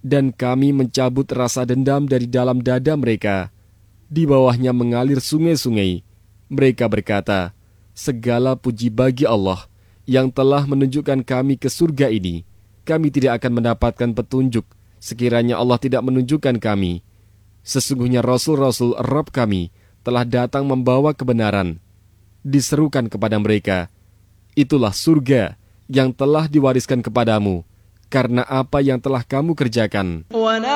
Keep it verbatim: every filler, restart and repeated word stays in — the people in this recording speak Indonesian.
Dan kami mencabut rasa dendam dari dalam dada mereka. Di bawahnya mengalir sungai-sungai. Mereka berkata, segala puji bagi Allah yang telah menunjukkan kami ke surga ini. Kami tidak akan mendapatkan petunjuk sekiranya Allah tidak menunjukkan kami. Sesungguhnya Rasul-Rasul Rabb kami telah datang membawa kebenaran. Diserukan kepada mereka, itulah surga yang telah diwariskan kepadamu karena apa yang telah kamu kerjakan.